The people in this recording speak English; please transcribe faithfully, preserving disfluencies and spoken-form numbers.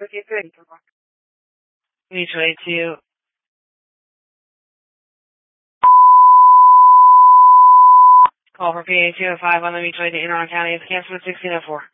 Mutual aid two. Call for P A two oh five on the mutual aid to Interlochen County. It's canceled at sixteen oh four.